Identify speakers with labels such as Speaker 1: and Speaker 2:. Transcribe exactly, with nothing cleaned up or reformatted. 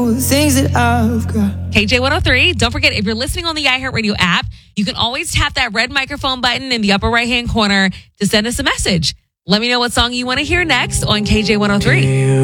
Speaker 1: all the things that I've got.
Speaker 2: K J one oh three. Don't forget, if you're listening on the iHeartRadio app, you can always tap that red microphone button in the upper right-hand corner to send us a message. Let me know what song you want to hear next on K J one oh three.